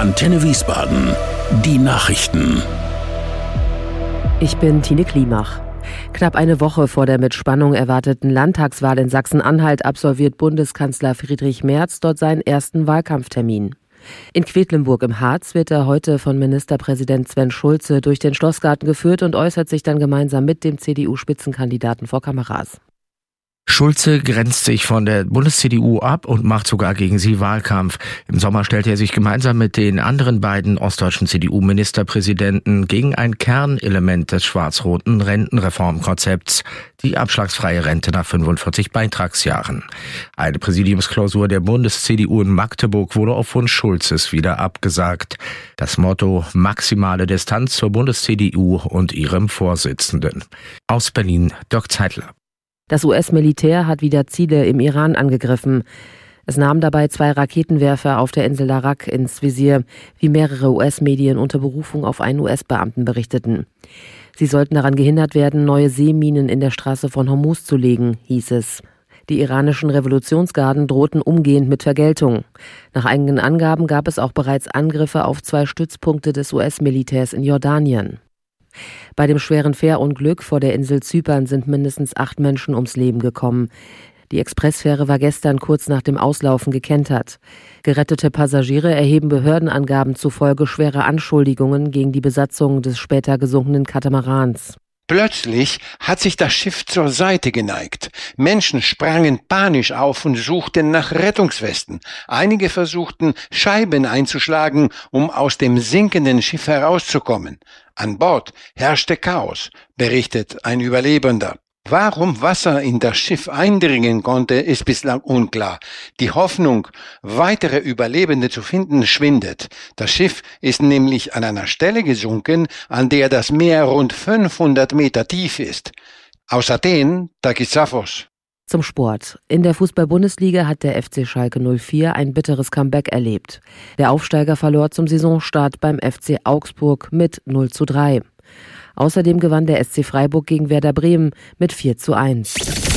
Antenne Wiesbaden. Die Nachrichten. Ich bin Tine Klimach. Knapp eine Woche vor der mit Spannung erwarteten Landtagswahl in Sachsen-Anhalt absolviert Bundeskanzler Friedrich Merz dort seinen ersten Wahlkampftermin. In Quedlinburg im Harz wird er heute von Ministerpräsident Sven Schulze durch den Schlossgarten geführt und äußert sich dann gemeinsam mit dem CDU-Spitzenkandidaten vor Kameras. Schulze grenzt sich von der Bundes-CDU ab und macht sogar gegen sie Wahlkampf. Im Sommer stellte er sich gemeinsam mit den anderen beiden ostdeutschen CDU-Ministerpräsidenten gegen ein Kernelement des schwarz-roten Rentenreformkonzepts, die abschlagsfreie Rente nach 45 Beitragsjahren. Eine Präsidiumsklausur der Bundes-CDU in Magdeburg wurde auf Wunsch Schulzes wieder abgesagt. Das Motto: maximale Distanz zur Bundes-CDU und ihrem Vorsitzenden. Aus Berlin, Dirk Zeitler. Das US-Militär hat wieder Ziele im Iran angegriffen. Es nahm dabei 2 Raketenwerfer auf der Insel Larak ins Visier, wie mehrere US-Medien unter Berufung auf einen US-Beamten berichteten. Sie sollten daran gehindert werden, neue Seeminen in der Straße von Hormuz zu legen, hieß es. Die iranischen Revolutionsgarden drohten umgehend mit Vergeltung. Nach eigenen Angaben gab es auch bereits Angriffe auf 2 Stützpunkte des US-Militärs in Jordanien. Bei dem schweren Fährunglück vor der Insel Zypern sind mindestens 8 Menschen ums Leben gekommen. Die Expressfähre war gestern kurz nach dem Auslaufen gekentert. Gerettete Passagiere erheben Behördenangaben zufolge schwere Anschuldigungen gegen die Besatzung des später gesunkenen Katamarans. Plötzlich hat sich das Schiff zur Seite geneigt. Menschen sprangen panisch auf und suchten nach Rettungswesten. Einige versuchten, Scheiben einzuschlagen, um aus dem sinkenden Schiff herauszukommen. An Bord herrschte Chaos, berichtet ein Überlebender. Warum Wasser in das Schiff eindringen konnte, ist bislang unklar. Die Hoffnung, weitere Überlebende zu finden, schwindet. Das Schiff ist nämlich an einer Stelle gesunken, an der das Meer rund 500 Meter tief ist. Aus Athen, Takis Safos. Zum Sport. In der Fußball-Bundesliga hat der FC Schalke 04 ein bitteres Comeback erlebt. Der Aufsteiger verlor zum Saisonstart beim FC Augsburg mit 0:3. Außerdem gewann der SC Freiburg gegen Werder Bremen mit 4:1.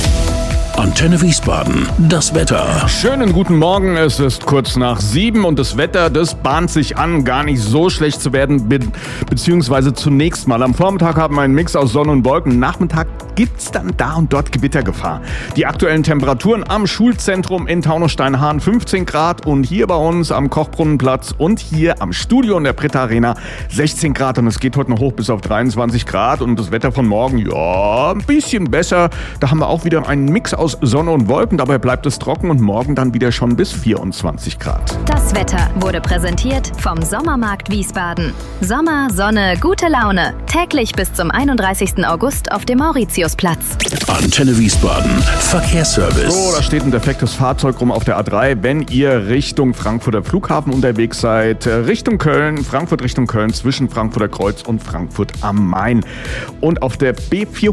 Antenne Wiesbaden, das Wetter. Schönen guten Morgen, es ist kurz nach 7 und das Wetter, das bahnt sich an, gar nicht so schlecht zu werden, beziehungsweise zunächst mal. Am Vormittag haben wir einen Mix aus Sonne und Wolken, Nachmittag gibt's dann da und dort Gewittergefahr. Die aktuellen Temperaturen am Schulzentrum in Taunusstein-Hahn 15 Grad und hier bei uns am Kochbrunnenplatz und hier am Studio in der Britta Arena 16 Grad und es geht heute noch hoch bis auf 23 Grad und das Wetter von morgen, ja, ein bisschen besser. Da haben wir auch wieder einen Mix aus Sonne und Wolken, dabei bleibt es trocken und morgen dann wieder schon bis 24 Grad. Das Wetter wurde präsentiert vom Sommermarkt Wiesbaden. Sommer, Sonne, gute Laune. Täglich bis zum 31. August auf dem Mauritiusplatz. Antenne Wiesbaden, Verkehrsservice. So, da steht ein defektes Fahrzeug rum auf der A3. Wenn ihr Richtung Frankfurter Flughafen unterwegs seid, Richtung Köln, Frankfurt Richtung Köln, zwischen Frankfurter Kreuz und Frankfurt am Main. Und auf der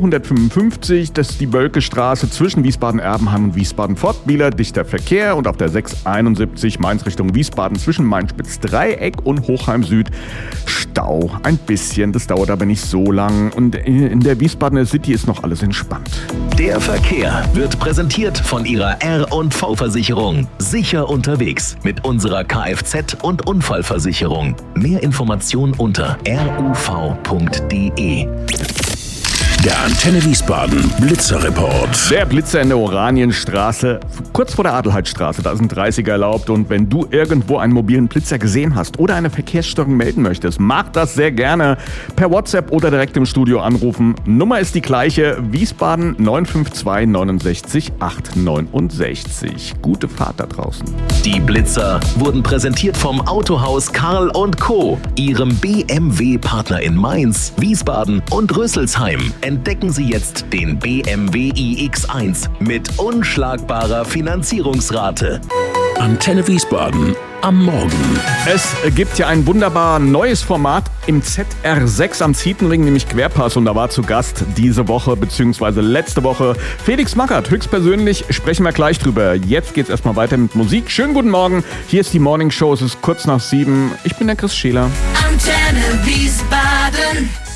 B455, das ist die Wölkestraße zwischen Wiesbaden-Erbenheim und Wiesbaden-Fortbieler, dichter Verkehr. Und auf der 671 Mainz Richtung Wiesbaden zwischen Main-Spitz-Dreieck und Hochheim Süd Stau. Ein bisschen, das dauert aber nicht so lang. Und in der Wiesbadener City ist noch alles entspannt. Der Verkehr wird präsentiert von Ihrer R&V-Versicherung. Sicher unterwegs mit unserer Kfz- und Unfallversicherung. Mehr Informationen unter ruv.de. Der Antenne Wiesbaden Blitzerreport. Der Blitzer in der Oranienstraße, kurz vor der Adelheidstraße, da ist ein 30er erlaubt. Und wenn du irgendwo einen mobilen Blitzer gesehen hast oder eine Verkehrsstörung melden möchtest, mach das sehr gerne per WhatsApp oder direkt im Studio anrufen. Nummer ist die gleiche, Wiesbaden 952 69 869. Gute Fahrt da draußen. Die Blitzer wurden präsentiert vom Autohaus Karl & Co., Ihrem BMW-Partner in Mainz, Wiesbaden und Rüsselsheim. Entdecken Sie jetzt den BMW iX1 mit unschlagbarer Finanzierungsrate. Antenne Wiesbaden am Morgen. Es gibt ja ein wunderbar neues Format im ZR6 am Zietenring, nämlich Querpass. Und da war zu Gast diese Woche bzw. letzte Woche Felix Magath. Höchstpersönlich sprechen wir gleich drüber. Jetzt geht's erstmal weiter mit Musik. Schönen guten Morgen. Hier ist die Morning Show. Es ist kurz nach 7. Ich bin der Chris Scheler. Antenne Wiesbaden.